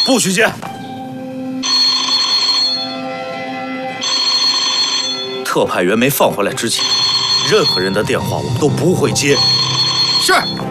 不许接。特派员没放回来之前，任何人的电话我们都不会接。 是。